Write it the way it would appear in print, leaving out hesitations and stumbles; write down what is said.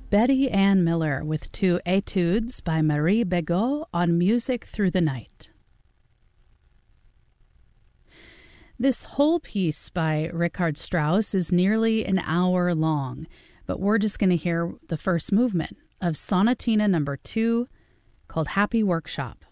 Betty Ann Miller with two etudes by Marie Begot on Music Through the Night. This whole piece by Richard Strauss is nearly an hour long, but we're just going to hear the first movement of Sonatina number 2, called Happy Workshop.